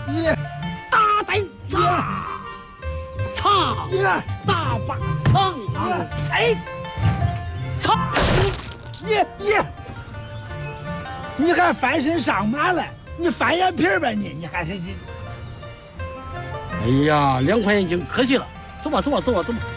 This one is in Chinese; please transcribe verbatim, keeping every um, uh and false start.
耶， 大胆擦擦耶， 大把蹭啊！哎，擦耶耶！你还翻身上马了？你翻眼皮吧你？你还是这？ 哎呀，两块钱一斤，可惜了。走吧走吧走吧走吧。